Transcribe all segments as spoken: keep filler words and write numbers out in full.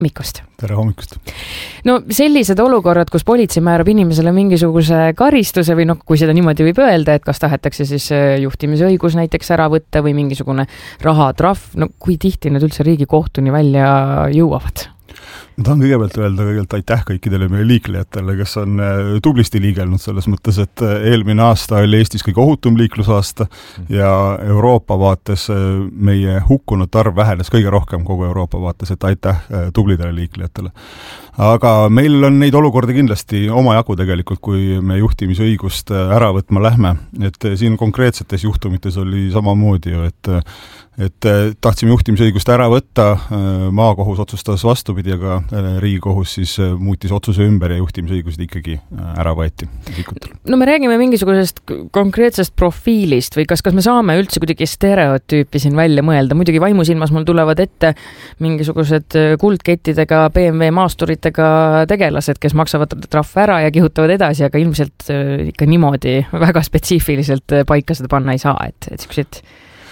Mikkost. Tere hommikust. No sellised olukorrad, kus politsei määrab inimesele mingisuguse karistuse või noh, kui seda niimoodi võib öelda, et kas tahetakse siis juhtimisõigus näiteks ära võtta või mingisugune rahatrahv, no kui tihti need üldse Riigikohtuni välja jõuavad? Ma tahan kõigepealt öelda kõigepealt aitäh kõikidele meie liiklejatele, kes on tublisti liigelnud selles mõttes, et eelmine aasta oli Eestis kõige ohutum liiklusaasta ja Euroopa vaates meie hukkunud arv vähenes kõige rohkem kogu Euroopa vaates, et aitäh tublidele liiklejatele. Aga meil on neid olukordi kindlasti omajagu tegelikult, kui me juhtimisõigust ära võtma lähme. Et siin konkreetsetes juhtumites oli samamoodi ju, et et tahtsime juhtimisõigust ära võtta, maakohus otsustas vastupidi, aga Riigikohus siis muutis otsuse ümber ja juhtimisõigused ikkagi ära võeti. No me räägime mingisugusest konkreetsest profiilist või kas, kas me saame üldse kuidagi stereotüüpi siin välja mõelda? Muidugi vaimusilmas mul tulevad ette mingisugused kuldkettidega B M W maasturitega tegelased, kes maksavad trahv ära ja kihutavad edasi, aga ilmselt ikka niimoodi väga spetsiifiliselt paika seda panna ei saa, et, et siukseid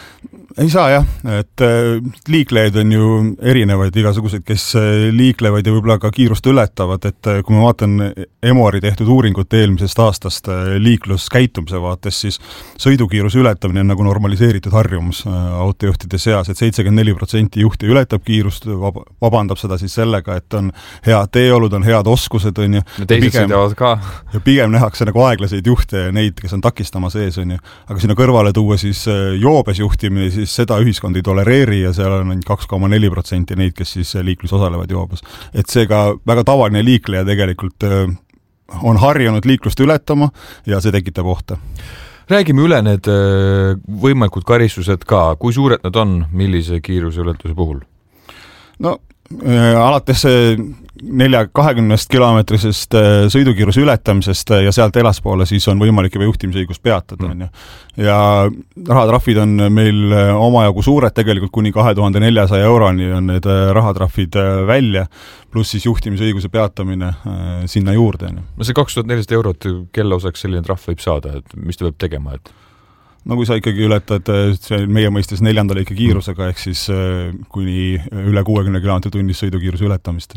ei saa jah, et liiklejaid on ju erinevaid igasuguseid, kes liiklevad ja võib-olla ka kiirust ületavad, et kui ma vaatan Emori tehtud uuringut eelmisest aastast liikluskäitumise vaates, siis sõidukiiruse ületamine on nagu normaliseeritud harjumus autojuhtide seas, et seitsekümmend neli protsenti juhti ületab kiirust, vabandab seda siis sellega, et on head teeolud, on head oskused, on ju. Teised sõidavad ka. Ja pigem nähakse nagu aeglaseid juhte ja neid, kes on takistama sees, on ju. Aga sinna kõrvale tuua siis joobes juhtimine, siis seda ühiskond ei tolereeri ja seal on kaks koma neli protsenti neid, kes siis liiklus osalevad joobes. Et seega väga tavaline liikleja tegelikult on harjunud liiklust ületama ja see tekitab ohte. Räägime üle need võimalikud karistused ka. Kui suured nad on, millise kiiruse ületuse puhul? No alates nelja kahekümnest kilomeetrisest sõidukiiruse ületamisest ja sealt elaspoole siis on võimalik juba juhtimisõigus peatada. Mm. Ja rahatrahvid on meil omajagu suured, tegelikult kuni kahe tuhande neljasaja euroni on need rahatrahvid välja, pluss siis juhtimisõiguse peatamine sinna juurde. No see kaks tuhat nelisada eurot, kelle osaks selline trahv võib saada, et mis ta peab tegema? Et... No kui sa ikkagi ületad meie mõistes neljanda lõike kiirusega, ehk siis kuni üle kuuekümne kilomeetri tunnis sõidukiiruse ületamist.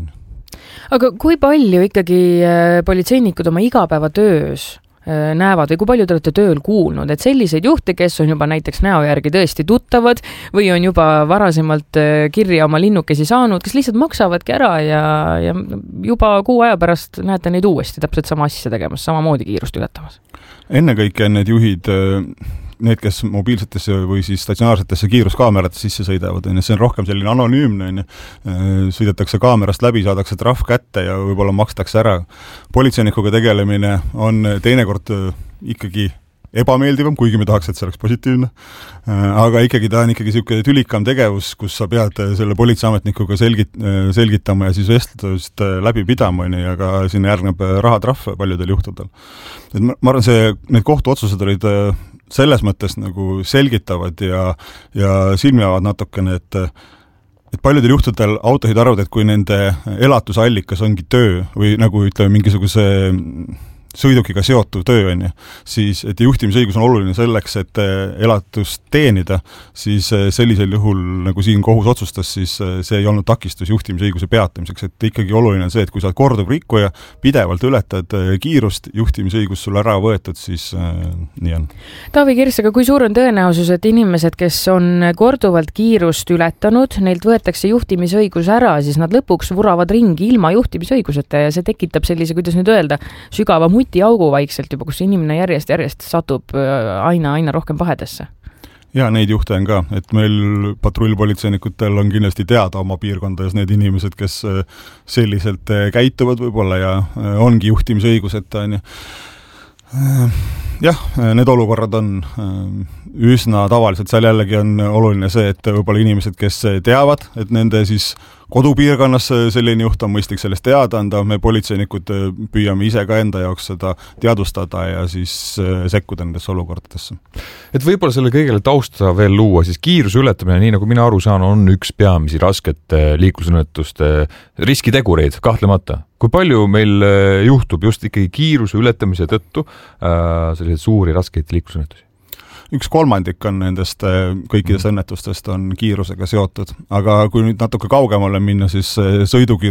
Aga kui palju ikkagi politseinikud oma igapäevatöös näevad või kui palju te olete tööl kuulnud, et selliseid juhte, kes on juba näiteks näo järgi tõesti tuttavad või on juba varasemalt kirja oma linnukesi saanud, kes lihtsalt maksavadki ära ja, ja juba kuu aja pärast näete neid uuesti täpselt sama asja tegemas, samamoodi kiirust ületamas? Ennekõike need juhid, need, kes mobiilsetesse või siis statsionaarsetesse kiiruskaameratesse sisse sõidavad, see on rohkem selline anonüümne, sõidetakse kaamerast läbi, saadakse trahv kätte ja võib-olla makstakse ära. Politseinikuga tegelemine on teinekord ikkagi ebameeldivam, kuigi me tahaks, et see oleks positiivne. Aga ikkagi ta on ikkagi selline tülikam tegevus, kus sa pead selle politseiametnikuga selgit, selgitama ja siis vestlust läbi pidama, ja ka sinna järgneb rahatrahv paljudel juhtudel. Et ma arvan, see, need kohtuotsused olid selles mõttes nagu selgitavad ja, ja silmiavad natukene, et et paljudel juhtudel autojuhid arvavad, et kui nende elatusallikas ongi töö või nagu ütleme mingisuguse sõidukiga seotud töö on ju, siis et juhtimisõigus on oluline selleks, et elatust teenida, siis sellisel juhul, nagu siin kohus otsustas, siis see ei olnud takistus juhtimisõiguse peatamiseks, et ikkagi oluline on see, et kui sa oled korduv rikkuja, pidevalt ületad kiirust, juhtimisõigus sulle ära võetud, siis äh, nii on. Taavi Kirss, aga kui suur on tõenäosus, et inimesed, kes on korduvalt kiirust ületanud, neilt võetakse juhtimisõigus ära, siis nad lõpuks vuravad ringi ilma juhtimisõiguseta ja see tekitab sellise, kuidas nüüd öelda, sügava augu vaikselt juba, kus inimene järjest, järjest satub aina, aina rohkem pahedesse. Ja neid juhte on ka, et meil patrullpolitseinikutel on kindlasti teada oma piirkondades need inimesed, kes selliselt käituvad võib-olla ja ongi juhtimisõiguseta. Jah, need olukorrad on üsna tavaliselt, seal jällegi on oluline see, et võib-olla inimesed, kes teavad, et nende siis kodupiirkonnas selline juht on mõistlik sellest teada anda, me politseinikud püüame ise ka enda jaoks seda teadvustada ja siis sekkuda nendesse olukordadesse. Et võib-olla selle kõigele tausta veel luua, siis kiiruse ületamine, nii nagu mina aru saan, on üks peamisi raskete liiklusõnnetuste riskitegureid, kahtlemata. Kui palju meil juhtub just ikkagi kiiruse ületamise tõttu äh, selliseid suuri raskeid liiklusõnnetusi? üks kolmandik on nendest kõikidest õnnetustest on kiirusega seotud, aga kui nüüd natuke kaugemale minna, siis sõiduki